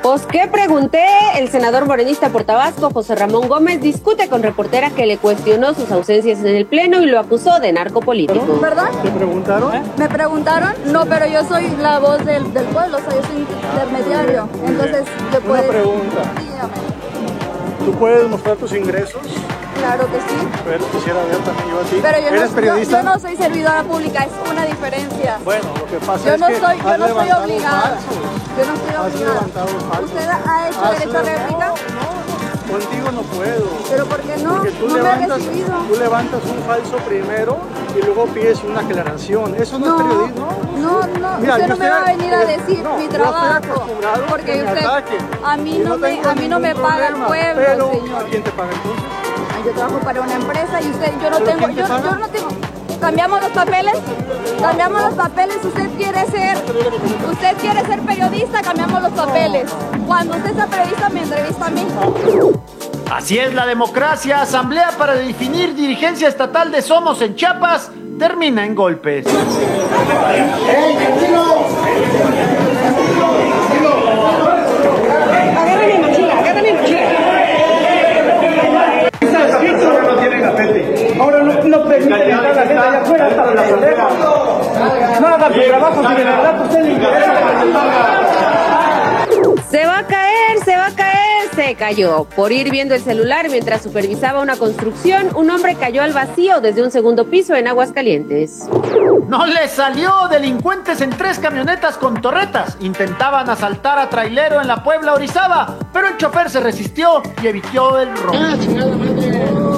Pues, ¿qué pregunté? El senador morenista por Tabasco, José Ramón Gómez, discute con reportera que le cuestionó sus ausencias en el pleno y lo acusó de narcopolítico. ¿Verdad? ¿Te preguntaron? ¿Me preguntaron? No, pero yo soy la voz del pueblo, o sea, yo soy intermediario. Entonces, yo puedo... Una pregunta. Dígame. ¿Tú puedes mostrar tus ingresos? Claro que sí. Pero quisiera ver también yo a ti. Pero yo ¿Eres periodista? yo no soy servidora pública, es una diferencia. Bueno, lo que pasa Yo es no que soy, yo has no estoy levantado obligada. falsos. Yo no estoy Has obligada. levantado falsos. ¿Usted ha hecho derecho a réplica? No, contigo no puedo. ¿Pero por qué no? Porque tú No me ha recibido. tú levantas un falso primero y luego pides una aclaración. Eso no, es periodismo. No, Mira, usted yo no me va a venir a estoy- decir no, mi yo estoy trabajo. acostumbrado Porque que me usted, ataquen. a mí Y no me tengo paga el ningún pueblo, pero, señor. ¿a quién te paga entonces? Yo trabajo para una empresa y usted, yo no ¿Pero tengo, quién te yo paga? no tengo. ¿Cambiamos los papeles? ¿Cambiamos los papeles? ¿Usted quiere ser periodista? Cambiamos los papeles. Cuando usted sea periodista, me entrevista a mí. Así es la democracia. Asamblea para definir dirigencia estatal de Somos en Chiapas termina en golpes. Agárrame mochila, agárrame mochila. No tienen gafete. Ahora no permiten entrar la gente allá afuera hasta la pendeja. No haga su trabajo si de verdad usted le interesa. Se va a caer, se va a caer. Se cayó. Por ir viendo el celular mientras supervisaba una construcción, un hombre cayó al vacío desde un segundo piso en Aguascalientes. No le salió. Delincuentes en 3 camionetas con torretas intentaban asaltar a trailero en la Puebla Orizaba, pero el chofer se resistió y evitó el robo.